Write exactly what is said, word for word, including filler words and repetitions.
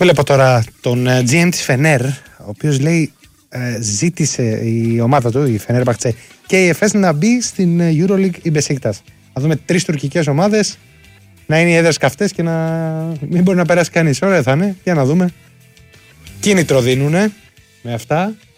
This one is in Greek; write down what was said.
Βλέπω τώρα τον τζι εμ της Φενέρ, ο οποίος λέει ε, ζήτησε η ομάδα του, η Φενέρ Μπαχτσέ και η ΕΦΕΣ να μπει στην EuroLeague η Μπεσίκτας. Να δούμε τρεις τουρκικές ομάδες, να είναι οι έδρες καυτές και να μην μπορεί να περάσει κανείς. Ωραία θα είναι, για να δούμε. Κίνητρο δίνουνε με αυτά.